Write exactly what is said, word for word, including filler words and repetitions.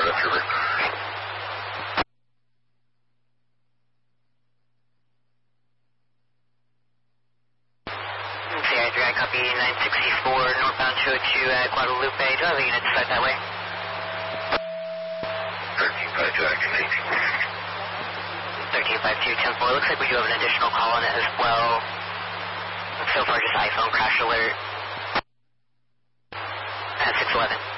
Roger, Trooper. C I three, I copy nine sixty-four, northbound two oh two at Guadalupe. Do I have a unit to start that way? thirteen five two, action eighteen. thirteen five two, ten four. Looks like we do have an additional call on it as well. So far, just iPhone crash alert at six eleven.